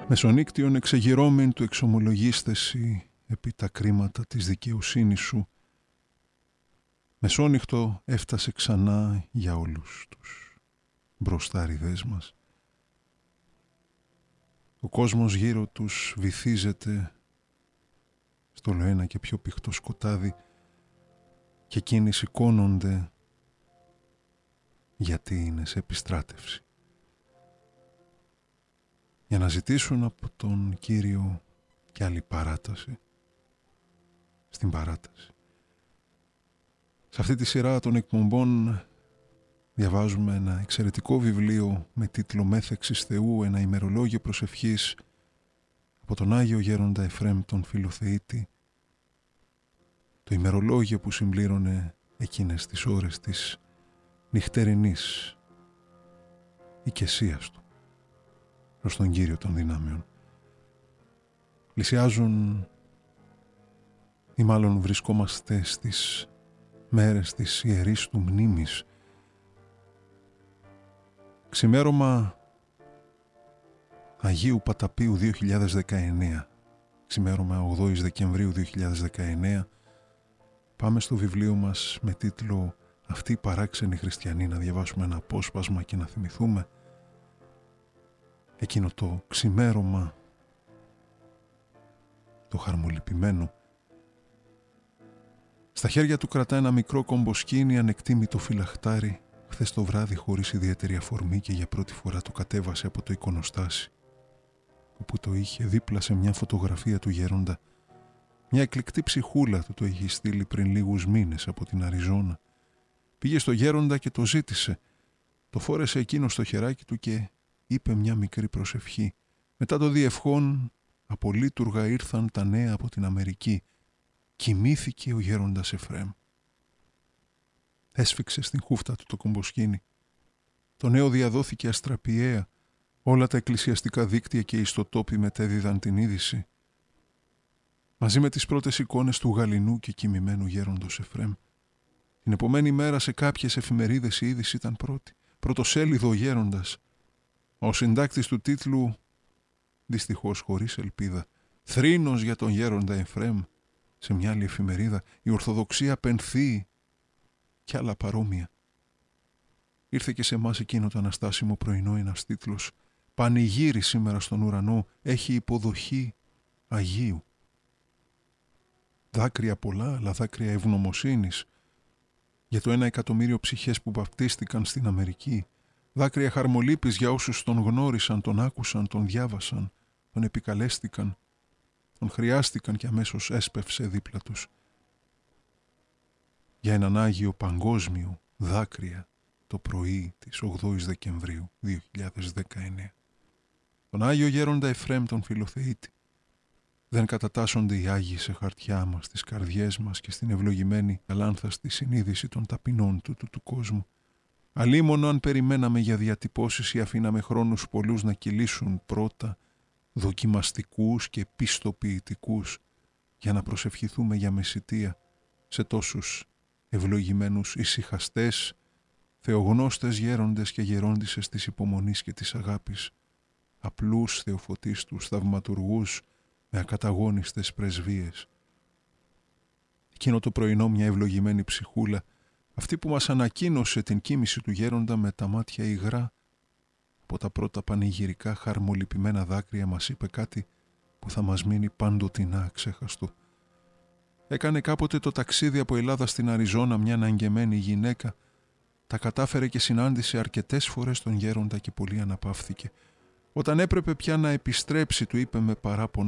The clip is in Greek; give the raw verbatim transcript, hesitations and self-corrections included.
Μεσονύκτιον εξεγυρώμην του εξομολογίστεσι επί τα κρίματα της δικαιοσύνης σου. Μεσόνυχτο έφτασε ξανά για όλους τους μπροστάριδες μας. Ο κόσμος γύρω τους βυθίζεται στο λοένα και πιο πηχτό σκοτάδι και εκείνοι σηκώνονται γιατί είναι σε επιστράτευση. Για να ζητήσουν από τον Κύριο κι άλλη παράταση στην παράταση. Σε αυτή τη σειρά των εκπομπών διαβάζουμε ένα εξαιρετικό βιβλίο με τίτλο «Μέθεξης Θεού, ένα ημερολόγιο προσευχής» από τον Άγιο Γέροντα Εφραίμ τον Φιλοθεήτη, το ημερολόγιο που συμπλήρωνε εκείνες τις ώρες της νυχτερινής οικεσίας του προς τον Κύριο των δυνάμεων. Πλησιάζουν ή μάλλον βρισκόμαστε στις μέρες της Ιερής του Μνήμης. Ξημέρωμα Αγίου Παταπίου δύο χιλιάδες δεκαεννέα. Ξημέρωμα ογδόης Δεκεμβρίου δύο χιλιάδες δεκαεννέα. Πάμε στο βιβλίο μας με τίτλο «Αυτοί οι παράξενοι χριστιανοί», να διαβάσουμε ένα απόσπασμα και να θυμηθούμε εκείνο το ξημέρωμα, το χαρμολυπημένο. Στα χέρια του κρατά ένα μικρό κομποσκίνι ανεκτήμητο φυλαχτάρι. Χθες το βράδυ, χωρίς ιδιαίτερη αφορμή και για πρώτη φορά, το κατέβασε από το εικονοστάσι, όπου το είχε δίπλα σε μια φωτογραφία του γέροντα. Μια εκλεκτή ψυχούλα του το είχε στείλει πριν λίγους μήνες από την Αριζόνα. Πήγε στο γέροντα και το ζήτησε. Το φόρεσε εκείνο στο χεράκι του και είπε μια μικρή προσευχή. Μετά το διευχόν, από λειτουργα ήρθαν τα νέα από την Αμερική. Κοιμήθηκε ο γέροντας Εφραίμ. Έσφιξε στην χούφτα του το κομποσκίνι. Το νέο διαδόθηκε αστραπιαία. Όλα τα εκκλησιαστικά δίκτυα και οι ιστοτόποι μετέδιδαν την είδηση. Μαζί με τις πρώτες εικόνες του γαληνού και κοιμημένου γέροντος Εφραίμ. Την επομένη μέρα σε κάποιες εφημερίδες η είδηση ήταν πρώτη. Πρωτοσέλιδο ο γέροντας. Ο συντάκτης του τίτλου, δυστυχώς χωρίς ελπίδα, «Θρήνος για τον γέροντα Εφραίμ». Σε μια άλλη εφημερίδα, «Η Ορθοδοξία πενθεί» και άλλα παρόμοια. Ήρθε και σε εμάς εκείνο το αναστάσιμο πρωινό ένας τίτλος, «Πανηγύρι σήμερα στον ουρανό, έχει υποδοχή Αγίου». Δάκρυα πολλά, αλλά δάκρυα ευγνωμοσύνης για το ένα εκατομμύριο ψυχές που βαπτίστηκαν στην Αμερική. Δάκρυα χαρμολύπης για όσους τον γνώρισαν, τον άκουσαν, τον διάβασαν, τον επικαλέστηκαν, τον χρειάστηκαν και αμέσως έσπευσε δίπλα τους. Για έναν Άγιο παγκόσμιο δάκρυα το πρωί της ογδόης Δεκεμβρίου δύο χιλιάδες δεκαεννέα. Τον Άγιο Γέροντα Εφραίμ τον Φιλοθεήτη. Δεν κατατάσσονται οι Άγιοι σε χαρτιά μας, στις καρδιές μας και στην ευλογημένη αλάνθαστη συνείδηση των ταπεινών του, του, του κόσμου. Αλίμονο αν περιμέναμε για διατυπώσεις ή αφήναμε χρόνους πολλούς να κυλήσουν πρώτα, δοκιμαστικούς και πιστοποιητικούς, για να προσευχηθούμε για μεσιτεία σε τόσους ευλογημένους ησυχαστές, θεογνώστες γέροντες και γερόντισσες της υπομονής και της αγάπης, απλούς θεοφωτίστους θαυματουργούς με ακαταγόνιστες πρεσβείες. Εκείνο το πρωινό μια ευλογημένη ψυχούλα, αυτή που μας ανακοίνωσε την κοίμηση του γέροντα με τα μάτια υγρά, από τα πρώτα πανηγυρικά χαρμολυπημένα δάκρυα μας είπε κάτι που θα μας μείνει πάντοτινά αξέχαστο. Έκανε κάποτε το ταξίδι από Ελλάδα στην Αριζόνα μια αναγκεμένη γυναίκα, τα κατάφερε και συνάντησε αρκετές φορές τον γέροντα και πολύ αναπαύθηκε. Όταν έπρεπε πια να επιστρέψει, του είπε με παράπονο